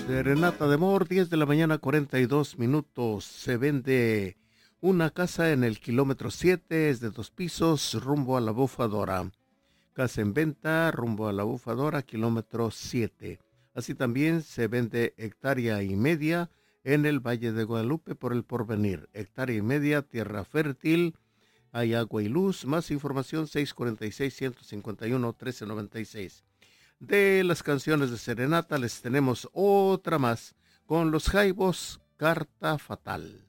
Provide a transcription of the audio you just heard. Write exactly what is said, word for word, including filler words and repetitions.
Serenata de amor, diez de la mañana, cuarenta y dos minutos. Se vende una casa en el kilómetro siete, es de dos pisos, rumbo a la Bufadora. Casa en venta, rumbo a la Bufadora, kilómetro siete. Así también se vende hectárea y media en el Valle de Guadalupe por el Porvenir. Hectárea y media, tierra fértil, hay agua y luz. Más información, seis cuatro seis, uno cinco uno, uno tres nueve seis. De las canciones de Serenata les tenemos otra más con los Jaivos, Carta Fatal.